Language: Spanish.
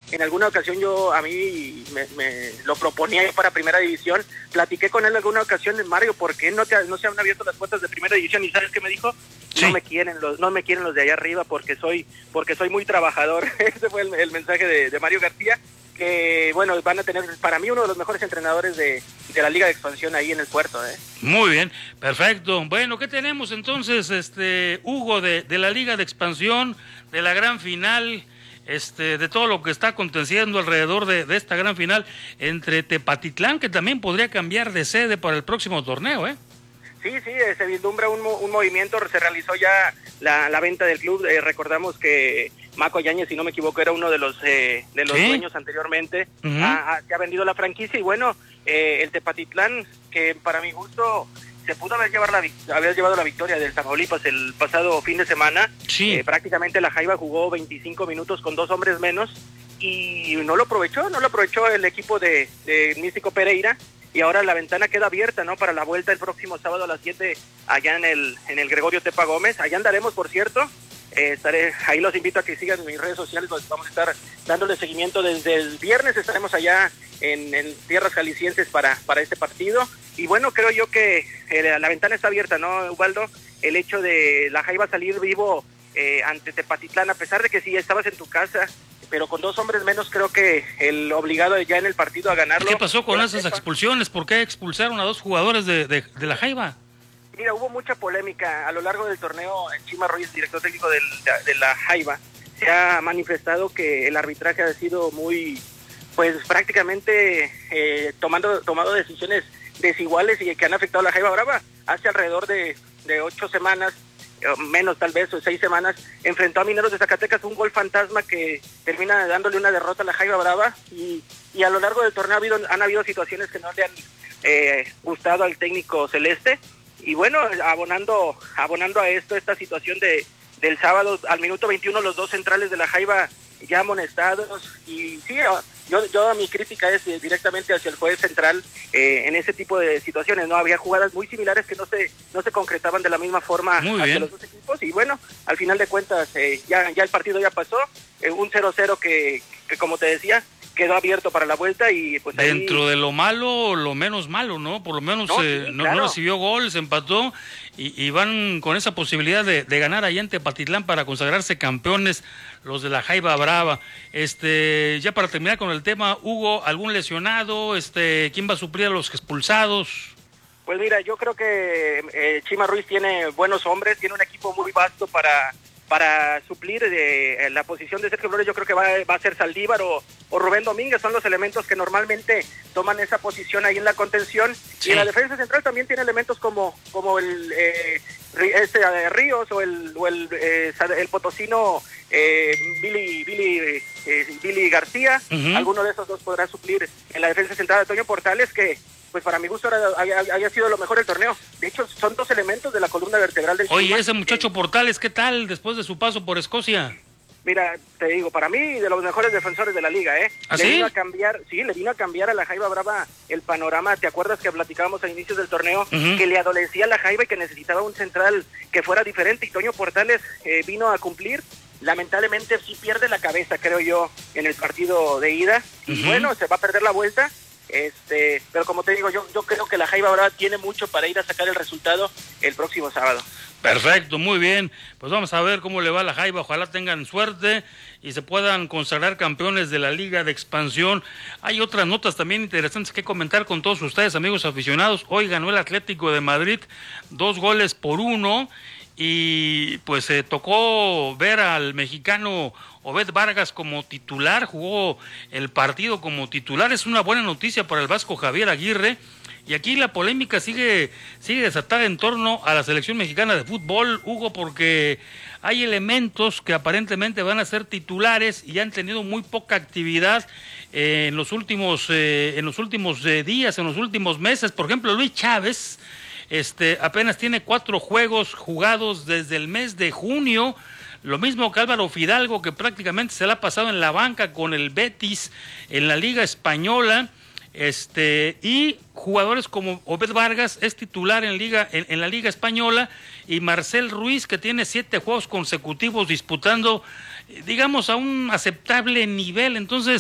en alguna ocasión a mí me lo proponía yo para primera división. Platiqué con él en alguna ocasión, Mario, ¿por qué no se han abierto las puertas de primera división? ¿Y sabes qué me dijo? Sí. No me quieren los de allá arriba porque soy muy trabajador. Ese fue el mensaje de Mario García, que bueno, van a tener para mí uno de los mejores entrenadores de la Liga de Expansión ahí en el puerto. Muy bien, perfecto. Bueno, ¿qué tenemos entonces, Hugo, de la Liga de Expansión, de la gran final, de todo lo que está aconteciendo alrededor de esta gran final entre Tepatitlán, que también podría cambiar de sede para el próximo torneo, Sí, se vislumbra un movimiento, se realizó ya la venta del club. Recordamos que Maco Yáñez, si no me equivoco, era uno de los ¿Sí? Dueños anteriormente. Se ha vendido la franquicia y bueno, el Tepatitlán, que para mi gusto se pudo haber llevado la victoria del Tamaulipas el pasado fin de semana. Sí. Prácticamente la Jaiba jugó 25 minutos con 2 hombres menos y no lo aprovechó el equipo de Místico Pereira. Y ahora la ventana queda abierta, ¿no? Para la vuelta el próximo sábado a las 7 allá en el Gregorio Tepa Gómez. Allá andaremos, por cierto. Ahí los invito a que sigan mis redes sociales, donde vamos a estar dándole seguimiento desde el viernes. Estaremos allá en tierras jaliscienses para este partido. Y bueno, creo yo que la ventana está abierta, ¿no, Ubaldo? El hecho de la Jaiba salir vivo ante Tepatitlán, a pesar de que sí estabas en tu casa, pero con 2 hombres menos, creo que el obligado ya en el partido a ganarlo. ¿Qué pasó con esas expulsiones? ¿Por qué expulsaron a 2 jugadores de la Jaiba? Mira, hubo mucha polémica a lo largo del torneo. Chima Ruiz, director técnico de la Jaiba, se ha manifestado que el arbitraje ha sido muy, pues prácticamente tomado decisiones desiguales y que han afectado a la Jaiba Brava. Hace alrededor de 8 semanas, menos tal vez, o 6 semanas, enfrentó a Mineros de Zacatecas, un gol fantasma que termina dándole una derrota a la Jaiba Brava, y a lo largo del torneo han habido situaciones que no le han gustado al técnico celeste, y bueno, abonando a esta situación del sábado, al minuto 21 los 2 centrales de la Jaiba ya amonestados, y sí, yo mi crítica es directamente hacia el juez central en ese tipo de situaciones, ¿no? Había jugadas muy similares que no se concretaban de la misma forma hacia los dos equipos, y bueno, al final de cuentas ya el partido ya pasó, un 0-0 que como te decía, quedó abierto para la vuelta, y pues dentro de lo malo, lo menos malo, ¿no? Por lo menos no recibió gol, se empató, y van con esa posibilidad de ganar allá en Tepatitlán para consagrarse campeones los de la Jaiba Brava. Ya para terminar con el tema, Hugo, ¿algún lesionado? ¿Quién va a suplir a los expulsados? Pues mira, yo creo que Chima Ruiz tiene buenos hombres, tiene un equipo muy vasto para suplir la posición de Sergio Flores. Yo creo que va a ser Saldívar o Rubén Domínguez, son los elementos que normalmente toman esa posición ahí en la contención. Sí. Y en la defensa central también tiene elementos como el Ríos o el potosino Billy García. Alguno de esos dos podrá suplir en la defensa central de Toño Portales, que pues para mi gusto haya sido lo mejor del torneo. De hecho, son 2 elementos de la columna vertebral del Oye, ese muchacho Portales, ¿qué tal después de su paso por Escocia? Mira, te digo, para mí, de los mejores defensores de la liga, ¿Ah, le sí? vino a cambiar a la Jaiba Brava el panorama. ¿Te acuerdas que platicábamos a inicios del torneo que le adolecía a la Jaiba y que necesitaba un central que fuera diferente? Y Toño Portales vino a cumplir. Lamentablemente sí pierde la cabeza, creo yo, en el partido de ida. Y bueno, se va a perder la vuelta. Pero como te digo, yo creo que la Jaiba Brava tiene mucho para ir a sacar el resultado el próximo sábado. Perfecto, muy bien. Pues vamos a ver cómo le va a la Jaiba. Ojalá tengan suerte y se puedan consagrar campeones de la Liga de Expansión. Hay otras notas también interesantes que comentar con todos ustedes, amigos aficionados. Hoy ganó el Atlético de Madrid 2-1, y pues tocó ver al mexicano Obed Vargas como titular, jugó el partido como titular. Es una buena noticia para el vasco Javier Aguirre. Y aquí la polémica sigue desatada en torno a la selección mexicana de fútbol, Hugo, porque hay elementos que aparentemente van a ser titulares y han tenido muy poca actividad en los últimos días, en los últimos meses. Por ejemplo, Luis Chávez apenas tiene 4 juegos jugados desde el mes de junio. Lo mismo que Álvaro Fidalgo, que prácticamente se la ha pasado en la banca con el Betis en la Liga Española. Y jugadores como Obed Vargas es titular en la Liga Española, y Marcel Ruiz, que tiene 7 juegos consecutivos disputando, digamos, a un aceptable nivel. Entonces